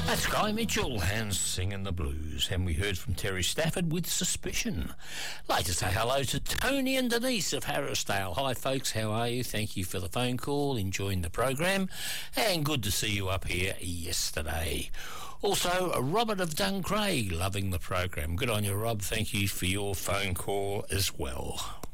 That's Guy Mitchell, Hands Singing the Blues, and we heard from Terry Stafford with Suspicion. I'd like to say hello to Tony and Denise of Harrisdale. Hi folks, how are you? Thank you for the phone call, enjoying the program, and good to see you up here yesterday. Also, Robert of Duncraig, loving the program. Good on you, Rob. Thank you for your phone call as well.